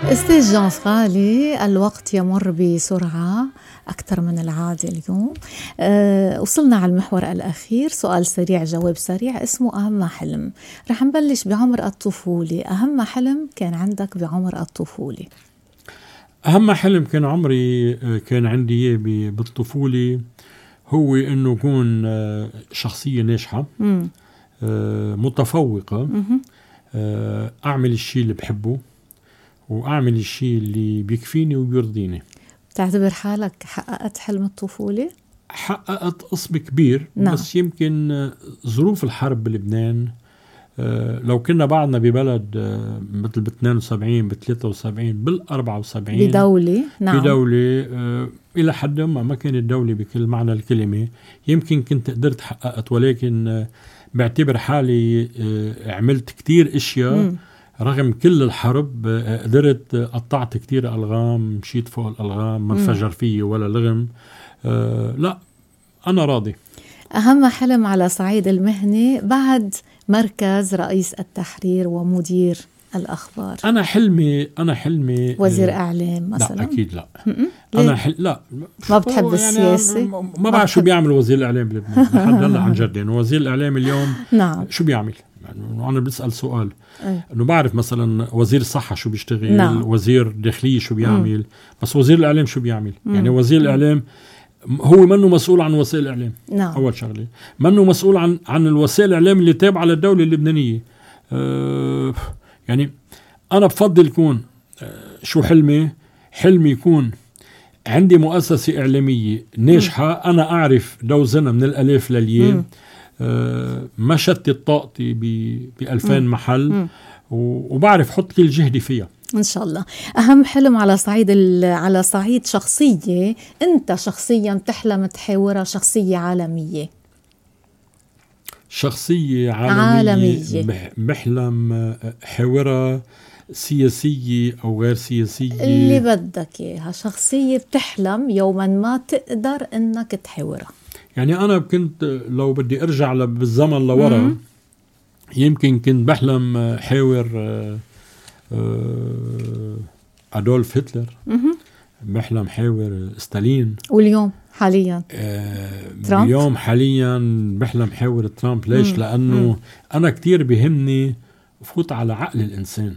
أستاذ جان غالي، الوقت يمر بسرعة أكثر من العادة اليوم. وصلنا على المحور الأخير، سؤال سريع جواب سريع اسمه أهم حلم. رح نبلش بعمر الطفولة. أهم حلم كان عندك بعمر الطفولة؟ أهم حلم كان عندي بالطفولة هو إنه أكون شخصية ناجحة، متفوقة، أعمل الشيء اللي بحبه وأعمل الشيء اللي بيكفيني وبيرضيني. تعتبر حالك حققت حلم الطفولة؟ حققت قسم كبير. نعم. بس يمكن ظروف الحرب بلبنان، لو كنا بعدنا ببلد مثل ب72 ب73 بال74 بدولة، نعم، بدولة إلى حد ما كانت دولة بكل معنى الكلمة، يمكن كنت قدرت حققت، ولكن بعتبر حالي عملت كتير اشياء رغم كل الحرب. قدرت قطعت كتير ألغام، مشيت فوق الألغام، ما انفجر فيه ولا لغم. لا، أنا راضي. أهم حلم على صعيد المهنة بعد مركز رئيس التحرير ومدير الأخبار؟ أنا حلمي وزير إعلام مثلا؟ لا أكيد لا. لا ما بتحب السياسة؟ ما بعرف شو بيعمل وزير الإعلام بلبنان لحد هلا عن جد. يعني وزير الإعلام اليوم نعم. شو بيعمل؟ يعني أنا بسأل سؤال إنه بعرف مثلا وزير الصحة شو بيشتغل، نعم. وزير الداخلية شو بيعمل، بس وزير الإعلام شو بيعمل؟ يعني وزير الإعلام هو منه مسؤول عن وسائل الإعلام. نعم. أول شغلة منه مسؤول عن الوسائل الإعلام اللي تابعة للدولة اللبنانية. يعني أنا بفضل يكون شو حلمي يكون عندي مؤسسة إعلامية ناجحة، أنا أعرف دوزنها من الألف للياء، ما شتت طاقتي ب2000 محل، وبعرف حط كل جهدي فيها إن شاء الله. أهم حلم على صعيد شخصية، أنت شخصيا تحلم تحاورها، شخصية عالمية. شخصية عالمية بحلم حوارها، سياسية أو غير سياسية، اللي بدك إياها، شخصية بتحلم يوما ما تقدر إنك تحاورها. يعني أنا كنت لو بدي أرجع بالزمن لورا، يمكن كنت بحلم حاور أدولف هتلر، بحلم حاور ستالين، واليوم حاليا ترامب. اليوم حاليا بحلم حاور ترامب. ليش؟ لأنه أنا كتير بيهمني فوت على عقل الإنسان.